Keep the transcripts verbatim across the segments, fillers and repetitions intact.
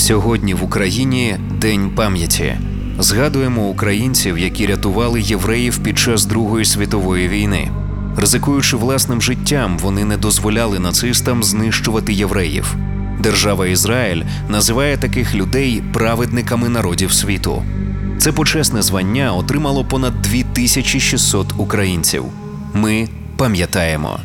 Сьогодні в Україні День пам'яті. Згадуємо українців, які рятували євреїв під час Другої світової війни. Ризикуючи власним життям, вони не дозволяли нацистам знищувати євреїв. Держава Ізраїль називає таких людей праведниками народів світу. Це почесне звання отримало понад дві тисячі шістсот українців. Ми пам'ятаємо.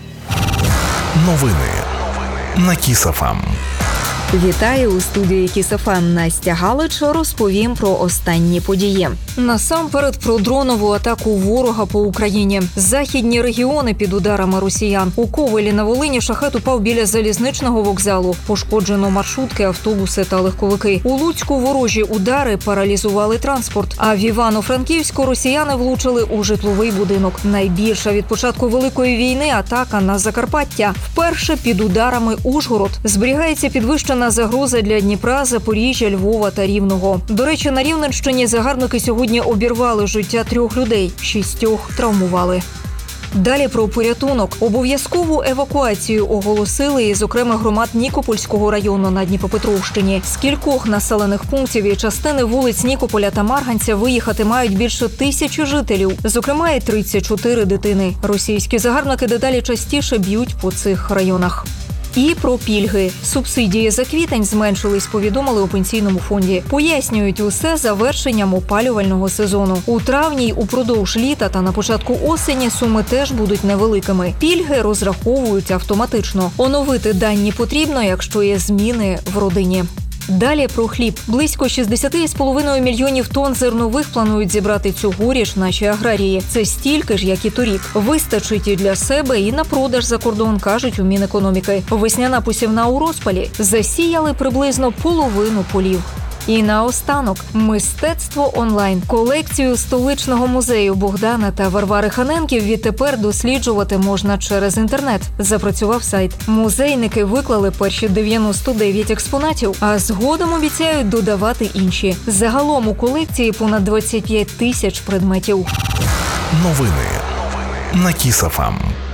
Новини на Кіс еф ем. Вітаю у студії Кіс еф ем. Настя Галич. Розповім про останні події. Насамперед про дронову атаку ворога по Україні. Західні регіони під ударами росіян. У Ковелі на Волині шахет упав біля залізничного вокзалу. Пошкоджено маршрутки, автобуси та легковики. У Луцьку ворожі удари паралізували транспорт. А в Івано-Франківську росіяни влучили у житловий будинок. Найбільша від початку Великої війни атака на Закарпаття. Вперше під ударами Ужгород. Зберігається підвищена загроза для Дніпра, Запоріжжя, Львова та Рівного. До речі, на Рівненщині загарбники сьогодні обірвали життя трьох людей, шістьох травмували. Далі про порятунок. Обов'язкову евакуацію оголосили із окремих громад Нікопольського району на Дніпропетровщині. З кількох населених пунктів і частини вулиць Нікополя та Марганця виїхати мають більше тисячі жителів, зокрема і тридцять чотири дитини. Російські загарбники дедалі частіше б'ють по цих районах. І про пільги. Субсидії за квітень зменшились, повідомили у Пенсійному фонді. Пояснюють усе завершенням опалювального сезону. У травні й упродовж літа та на початку осені суми теж будуть невеликими. Пільги розраховують автоматично. Оновити дані потрібно, якщо є зміни в родині. Далі про хліб. Близько шістдесят з половиною мільйонів тонн зернових планують зібрати цьогоріч наші аграрії. Це стільки ж, як і торік. Вистачить і для себе, і на продаж за кордон, кажуть у Мінекономіки. Весняна посівна у розпалі. Засіяли приблизно половину полів. І наостанок – мистецтво онлайн. Колекцію столичного музею Богдана та Варвари Ханенків відтепер досліджувати можна через інтернет. Запрацював сайт. Музейники виклали перші дев'яносто дев'ять експонатів, а згодом обіцяють додавати інші. Загалом у колекції понад двадцять п'ять тисяч предметів. Новини на Кіс еф ем.